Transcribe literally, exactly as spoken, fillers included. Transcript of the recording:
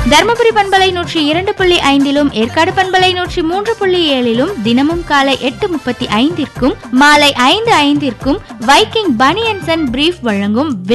தர்மபுரி பண்பலை நூற்றி இரண்டு புள்ளி ஐந்திலும் ஏற்காடு பண்பலை நூற்றி மூன்று புள்ளி ஏழிலும் தினமும் காலை எட்டு முப்பத்தி ஐந்திற்கும் மாலை ஐந்து ஐந்திற்கும் வைக்கிங் பனியன்ஸ் அண்ட் பிரீஃப் வழங்கும்